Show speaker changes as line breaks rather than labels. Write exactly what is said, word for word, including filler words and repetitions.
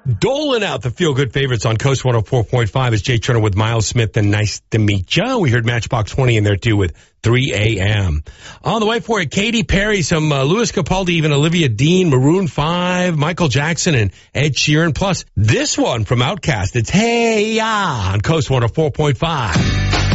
Doling out the feel-good favorites on Coast one oh four point five is Jay Turner with Miles Smith and Nice to Meet Ya. We heard Matchbox twenty in there, too, with three a.m. On the way for it, Katy Perry, some uh, Louis Capaldi, even Olivia Dean, Maroon five, Michael Jackson, and Ed Sheeran. Plus, this one from Outkast. It's Hey Ya on Coast one oh four point five.